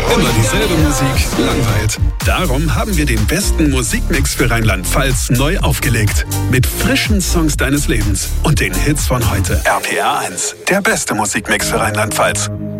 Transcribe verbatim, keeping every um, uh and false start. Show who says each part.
Speaker 1: Immer dieselbe Musik, langweilt. Darum haben wir den besten Musikmix für Rheinland-Pfalz neu aufgelegt. Mit frischen Songs deines Lebens und den Hits von heute. R P R eins, der beste Musikmix für Rheinland-Pfalz.